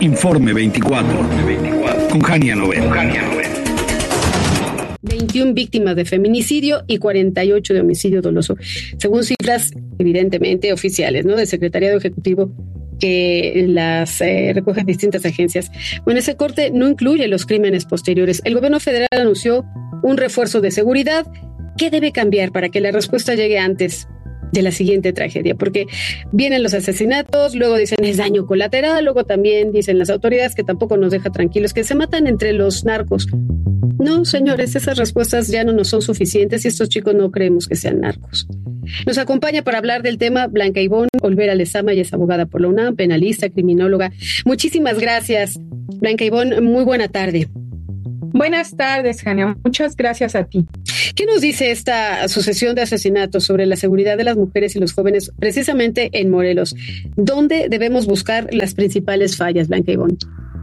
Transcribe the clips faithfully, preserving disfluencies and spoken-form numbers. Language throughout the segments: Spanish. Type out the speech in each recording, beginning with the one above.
Informe veinticuatro, con Jania Novel. veintiuna víctimas de feminicidio y cuarenta y ocho de homicidio doloso, según cifras evidentemente oficiales, ¿no?, del Secretariado Ejecutivo que las eh, recogen distintas agencias. Bueno, ese corte no incluye los crímenes posteriores. El gobierno federal anunció un refuerzo de seguridad. ¿Qué debe cambiar para que la respuesta llegue antes de la siguiente tragedia? Porque vienen los asesinatos, luego dicen es daño colateral, luego también dicen las autoridades que tampoco nos deja tranquilos, que se matan entre los narcos. No, señores, esas respuestas ya no nos son suficientes y estos chicos no creemos que sean narcos. Nos acompaña para hablar del tema Blanca Ivonne Olvera Lezama, ella es abogada por la UNAM, penalista, criminóloga. Muchísimas gracias, Blanca Ivonne, muy buena tarde. Buenas tardes, Jania, muchas gracias a ti. ¿Qué nos dice esta sucesión de asesinatos sobre la seguridad de las mujeres y los jóvenes precisamente en Morelos? ¿Dónde debemos buscar las principales fallas, Blanca Ivonne?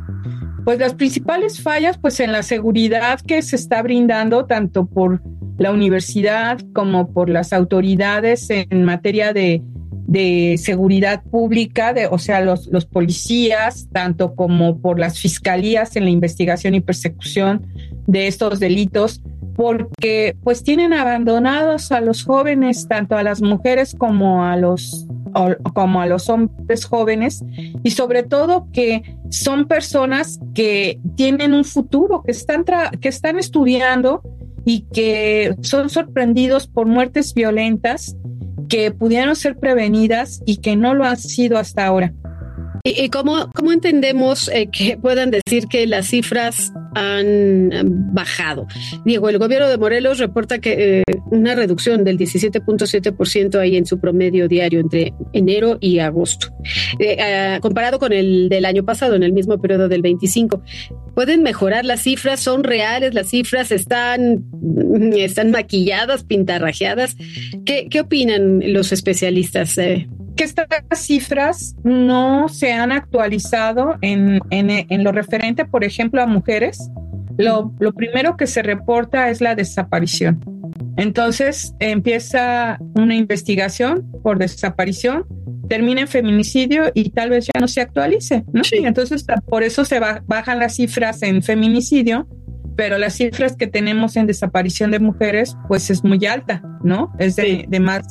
Pues las principales fallas, pues en la seguridad que se está brindando tanto por la universidad como por las autoridades en materia de, de seguridad pública, de, o sea, los, los policías, tanto como por las fiscalías en la investigación y persecución de estos delitos, porque pues tienen abandonados a los jóvenes, tanto a las mujeres como a los como a los hombres jóvenes, y sobre todo que son personas que tienen un futuro, que están tra- que están estudiando y que son sorprendidos por muertes violentas que pudieron ser prevenidas y que no lo han sido hasta ahora. ¿Y, y cómo, cómo entendemos eh, que puedan decir que las cifras han bajado? Diego, el gobierno de Morelos reporta que eh, una reducción del diecisiete punto siete por ciento ahí en su promedio diario entre enero y agosto, eh, eh, comparado con el del año pasado, en el mismo periodo del veinticinco. ¿Pueden mejorar las cifras? ¿Son reales las cifras? ¿Están, están maquilladas, pintarrajeadas? ¿Qué, qué opinan los especialistas? Eh? Que estas cifras no se han actualizado en, en, en lo referente, por ejemplo, a mujeres. Lo, lo primero que se reporta es la desaparición. Entonces empieza una investigación por desaparición, termina en feminicidio y tal vez ya no se actualice, ¿no? Sí. Entonces por eso se ba- bajan las cifras en feminicidio, pero las cifras que tenemos en desaparición de mujeres pues es muy alta, ¿no? Es de, sí. de más...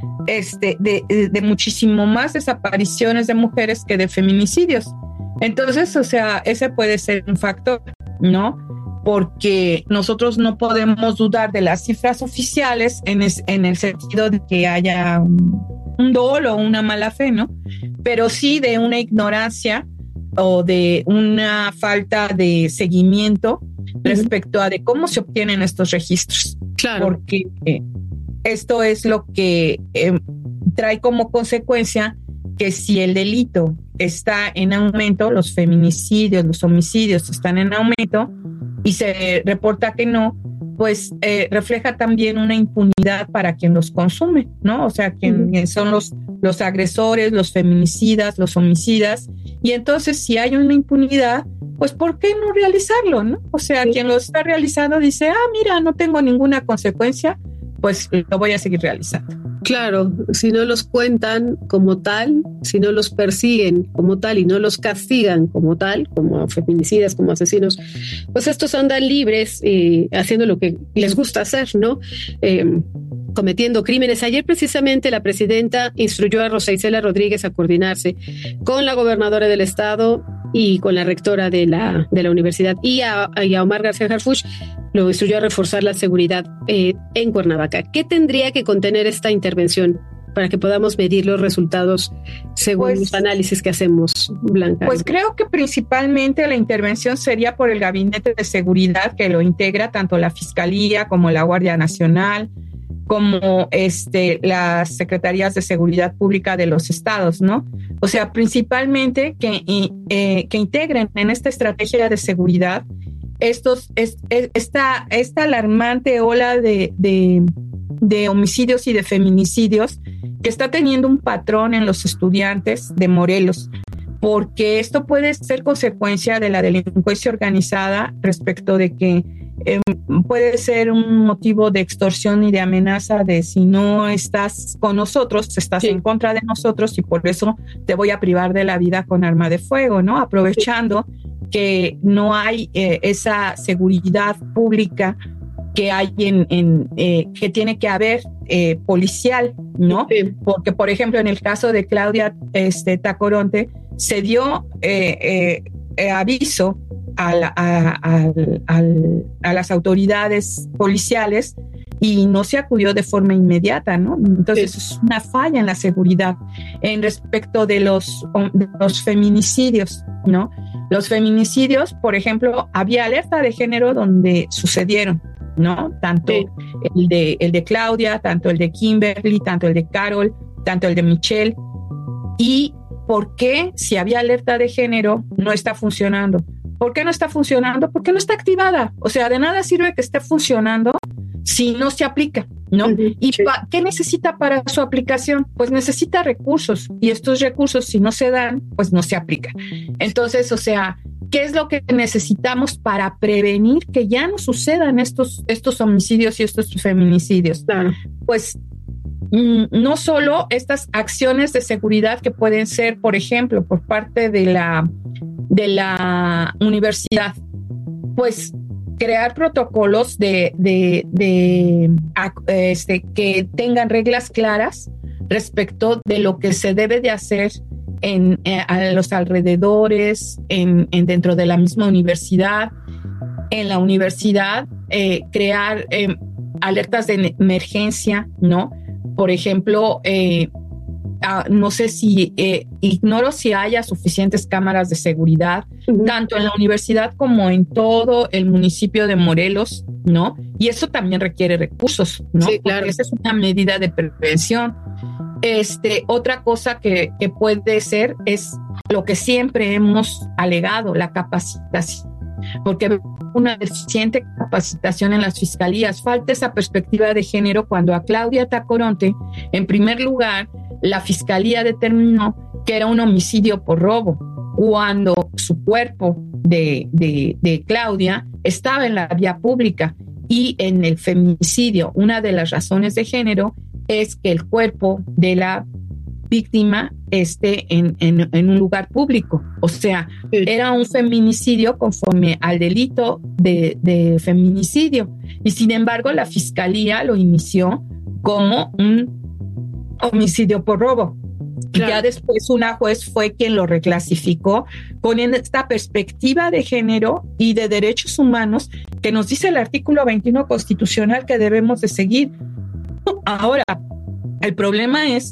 Este, de, de muchísimo más desapariciones de mujeres que de feminicidios. Entonces, o sea, ese puede ser un factor, ¿no? Porque nosotros no podemos dudar de las cifras oficiales en, es, en el sentido de que haya un, un dolo o una mala fe, ¿no? Pero sí de una ignorancia o de una falta de seguimiento uh-huh. respecto a de cómo se obtienen estos registros. Claro. Porque... Eh, Esto es lo que eh, trae como consecuencia que si el delito está en aumento, los feminicidios, los homicidios están en aumento y se reporta que no, pues eh, refleja también una impunidad para quien los consume, ¿no? O sea, quien, quien son los, los agresores, los feminicidas, los homicidas. Y entonces, si hay una impunidad, pues ¿por qué no realizarlo, no? O sea, sí. Quien lo está realizando dice, ah, mira, no tengo ninguna consecuencia, pues lo voy a seguir realizando. Claro, si no los cuentan como tal, si no los persiguen como tal y no los castigan como tal, como feminicidas, como asesinos, pues estos andan libres eh, haciendo lo que les gusta hacer, ¿no? Eh, cometiendo crímenes. Ayer precisamente la presidenta instruyó a Rosa Isela Rodríguez a coordinarse con la gobernadora del estado y con la rectora de la, de la universidad y a, y a Omar García Harfuch lo instruyó a reforzar la seguridad eh, en Cuernavaca. ¿Qué tendría que contener esta intervención para que podamos medir los resultados según pues, los análisis que hacemos, Blanca? Pues creo que principalmente la intervención sería por el Gabinete de Seguridad, que lo integra tanto la Fiscalía como la Guardia Nacional, como este, las Secretarías de Seguridad Pública de los estados, ¿no? O sea, principalmente que, eh, que integren en esta estrategia de seguridad estos, es, es, esta, esta alarmante ola de, de, de homicidios y de feminicidios que está teniendo un patrón en los estudiantes de Morelos, porque esto puede ser consecuencia de la delincuencia organizada respecto de que eh, puede ser un motivo de extorsión y de amenaza de si no estás con nosotros, estás sí. en contra de nosotros y por eso te voy a privar de la vida con arma de fuego, ¿no? Aprovechando sí. que no hay eh, esa seguridad pública que hay en, en eh, que tiene que haber eh, policial, ¿no? Sí. Porque, por ejemplo, en el caso de Claudia este, Tacoronte, se dio eh, eh, eh, aviso a, la, a, a, a, a las autoridades policiales y no se acudió de forma inmediata, ¿no? Entonces sí. es una falla en la seguridad. En respecto de los, de los feminicidios, ¿no? Los feminicidios, por ejemplo, había alerta de género donde sucedieron, ¿no? Tanto sí. el de el de Claudia, tanto el de Kimberly, tanto el de Carol, tanto el de Michelle. ¿Y por qué, si había alerta de género, no está funcionando? ¿Por qué no está funcionando? Porque no está activada. O sea, de nada sirve que esté funcionando si no se aplica, ¿no? Uh-huh, ¿Y sí. pa- qué necesita para su aplicación? Pues necesita recursos, y estos recursos, si no se dan, pues no se aplican. Entonces, o sea, ¿qué es lo que necesitamos para prevenir que ya no sucedan estos, estos homicidios y estos feminicidios? Claro. Pues mm, no solo estas acciones de seguridad que pueden ser, por ejemplo, por parte de la, de la universidad, pues crear protocolos de, de, de este, que tengan reglas claras respecto de lo que se debe de hacer en, en a los alrededores, en, en dentro de la misma universidad. En la universidad, eh, crear eh, alertas de emergencia, ¿no? Por ejemplo, eh, Uh, no sé si, eh, ignoro si haya suficientes cámaras de seguridad, uh-huh. tanto en la universidad como en todo el municipio de Morelos, ¿no? Y eso también requiere recursos, ¿no? Sí, claro. Porque esa es una medida de prevención. Este, otra cosa que, que puede ser es lo que siempre hemos alegado, la capacitación. Porque una deficiente capacitación en las fiscalías, falta esa perspectiva de género cuando a Claudia Tacoronte, en primer lugar, la fiscalía determinó que era un homicidio por robo, cuando su cuerpo de, de, de Claudia estaba en la vía pública. Y en el feminicidio, una de las razones de género es que el cuerpo de la víctima esté en, en, en un lugar público. O sea, sí. era un feminicidio conforme al delito de, de feminicidio. Y sin embargo, la fiscalía lo inició como un homicidio por robo. Claro. Y ya después una juez fue quien lo reclasificó con esta perspectiva de género y de derechos humanos que nos dice el artículo veintiuno constitucional que debemos de seguir. Ahora, el problema es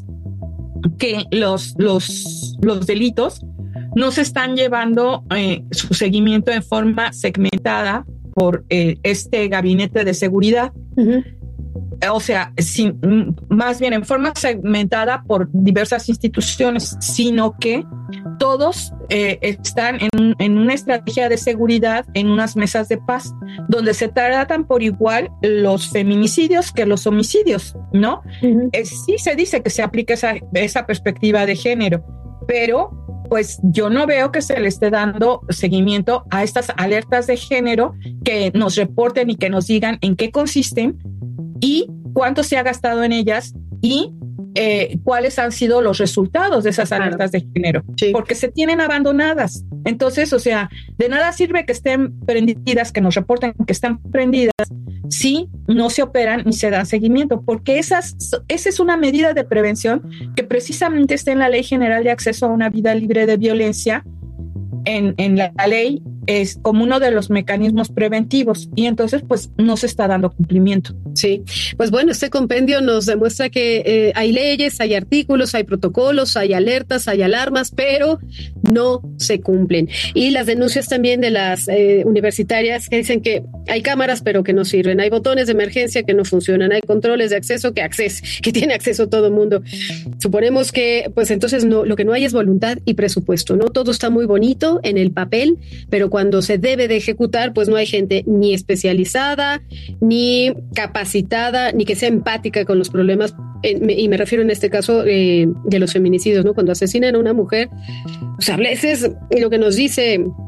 que los, los, los delitos no se están llevando eh, su seguimiento en forma segmentada por eh, este gabinete de seguridad. Uh-huh. O sea, sin, más bien en forma segmentada por diversas instituciones, sino que todos eh, están en, en una estrategia de seguridad en unas mesas de paz, donde se tratan por igual los feminicidios que los homicidios, ¿no? Uh-huh. Eh, sí se dice que se aplica esa, esa perspectiva de género, pero pues yo no veo que se le esté dando seguimiento a estas alertas de género que nos reporten y que nos digan en qué consisten y cuánto se ha gastado en ellas y eh, cuáles han sido los resultados de esas alertas de género, sí. porque se tienen abandonadas. Entonces, o sea, de nada sirve que estén prendidas, que nos reporten que están prendidas, si no se operan ni se dan seguimiento, porque esas, esa es una medida de prevención que precisamente está en la Ley General de Acceso a una Vida Libre de Violencia. En, en la ley es como uno de los mecanismos preventivos y entonces pues no se está dando cumplimiento. Sí, pues bueno, este compendio nos demuestra que eh, hay leyes, hay artículos, hay protocolos, hay alertas, hay alarmas, pero no se cumplen. Y las denuncias también de las eh, universitarias que dicen que hay cámaras pero que no sirven, hay botones de emergencia que no funcionan, hay controles de acceso que acceso, que tiene acceso todo el mundo. Suponemos que pues entonces no, lo que no hay es voluntad y presupuesto, ¿no? Todo está muy bonito en el papel, pero cuando se debe de ejecutar, pues no hay gente ni especializada, ni capacitada, ni que sea empática con los problemas, eh, me, y me refiero en este caso eh, de los feminicidios, ¿no? Cuando asesinan a una mujer, o sea, a veces lo que nos dice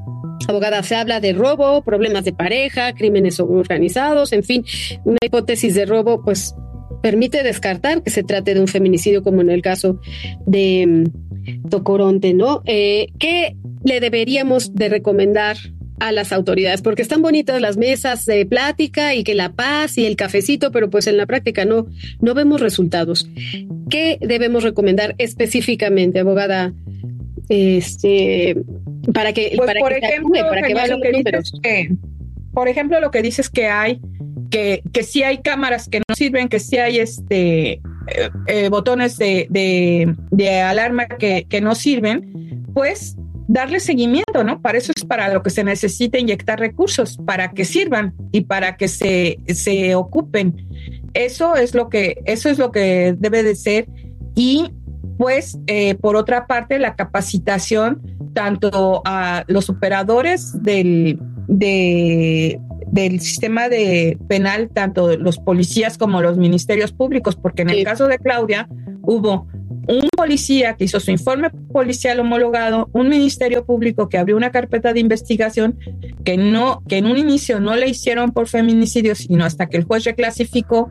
Abogada, se habla de robo, problemas de pareja, crímenes organizados, en fin, una hipótesis de robo, pues permite descartar que se trate de un feminicidio como en el caso de Tocoronte, ¿no? Eh, ¿Qué le deberíamos de recomendar a las autoridades? Porque están bonitas las mesas de plática y que la paz y el cafecito, pero pues en la práctica no, no vemos resultados. ¿Qué debemos recomendar específicamente, abogada? Este, para que, pues para por que ejemplo, actúe, para que lo que dices que, por ejemplo, lo que dices que hay, que, que sí hay cámaras que no sirven, que sí hay este eh, eh, botones de, de, de alarma que, que no sirven, pues darle seguimiento, ¿no? Para eso es para lo que se necesita inyectar recursos, para que sirvan y para que se, se ocupen. Eso es lo que, eso es lo que debe de ser. Y pues, eh, por otra parte, la capacitación tanto a los operadores del, de, del sistema de penal, tanto los policías como los ministerios públicos, porque en sí. el caso de Claudia hubo un policía que hizo su informe policial homologado, un ministerio público que abrió una carpeta de investigación que no, que en un inicio no le hicieron por feminicidio, sino hasta que el juez reclasificó.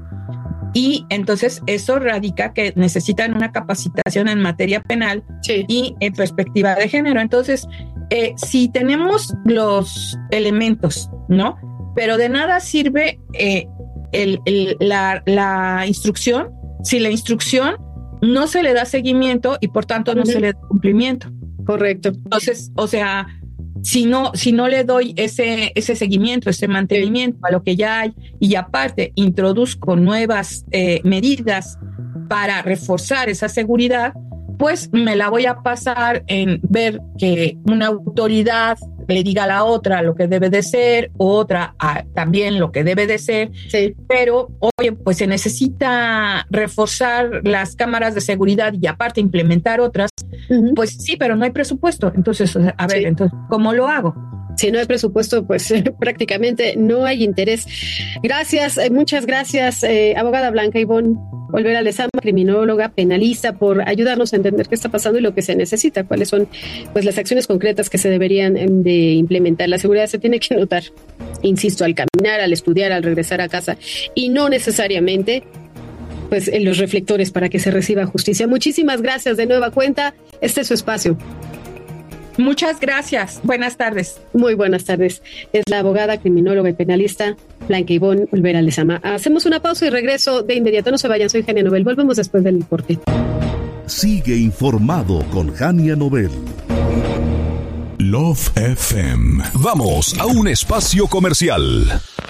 Y entonces eso radica que necesitan una capacitación en materia penal sí. y en perspectiva de género. Entonces, eh, si tenemos los elementos, ¿no? Pero de nada sirve eh, el, el, la, la instrucción si la instrucción no se le da seguimiento y por tanto no uh-huh. se le da cumplimiento. Correcto. Entonces, o sea, si no, si no le doy ese, ese seguimiento, ese mantenimiento a lo que ya hay y aparte introduzco nuevas eh, medidas para reforzar esa seguridad, pues me la voy a pasar en ver que una autoridad le diga a la otra lo que debe de ser, otra a, también lo que debe de ser, sí. pero oye, pues se necesita reforzar las cámaras de seguridad y aparte implementar otras, uh-huh. pues sí, pero no hay presupuesto. Entonces, a ver, sí. entonces, ¿cómo lo hago? Si no hay presupuesto, pues eh, prácticamente no hay interés. Gracias, eh, muchas gracias, eh, abogada Blanca Ivonne Olvera Lezama, criminóloga, penalista, por ayudarnos a entender qué está pasando y lo que se necesita, cuáles son pues las acciones concretas que se deberían de implementar. La seguridad se tiene que notar, insisto, al caminar, al estudiar, al regresar a casa y no necesariamente pues en los reflectores para que se reciba justicia. Muchísimas gracias de nueva cuenta. Este es su espacio. Muchas gracias. Buenas tardes. Muy buenas tardes. Es la abogada, criminóloga y penalista Blanca Ivonne Olvera Lezama. Hacemos una pausa y regreso de inmediato. No se vayan, soy Jania Nobel. Volvemos después del corte. Sigue informado con Jania Nobel. Love F M. Vamos a un espacio comercial.